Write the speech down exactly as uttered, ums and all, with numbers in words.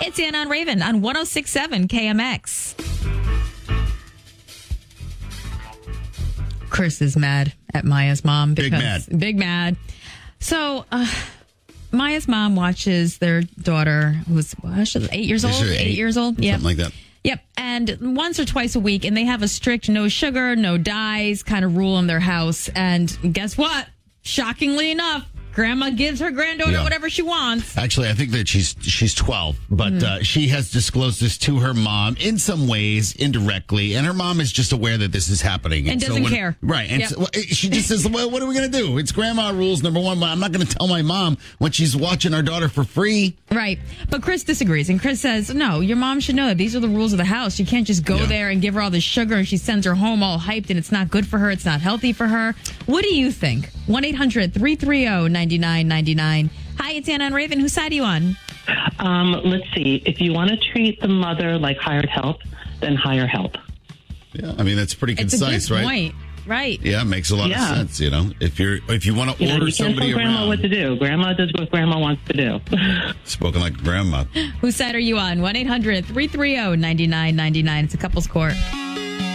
It's Anna and Raven on one oh six point seven K M X. Chris is mad at Maya's mom. Because, Big mad. Big mad. So, uh, Maya's mom watches their daughter, who's well, she's eight years old. Eight, eight years old. Yeah. Something like that. Yep. And once or twice a week, and they have a strict no sugar, no dyes kind of rule in their house. And guess what? Shockingly enough, Grandma gives her granddaughter Yeah. whatever she wants. Actually, I think that she's she's twelve, but Mm. uh, she has disclosed this to her mom in some ways, indirectly, and her mom is just aware that this is happening. And doesn't care. Right. And Yep. so, well, she just says, well, what are we going to do? It's grandma rules, number one. But I'm not going to tell my mom when she's watching our daughter for free. Right. But Chris disagrees. And Chris says, no, your mom should know that these are the rules of the house. You can't just go Yeah. there and give her all this sugar and she sends her home all hyped and it's not good for her. It's not healthy for her. What do you think? one eight hundred three three zero nine nine nine nine. Hi, it's Anna and Raven. Whose side are you on? Um, let's see. If you want to treat the mother like hired help, then hire help. Yeah. I mean, that's pretty It's concise, a good right? point. Right. Yeah, it makes a lot Yeah. of sense. You know, if you're if you want to You know, order you can't somebody tell grandma around, what to do. Grandma does what grandma wants to do. spoken like grandma. Whose side are you on? one eight hundred three three zero nine nine nine nine. It's a couple's court.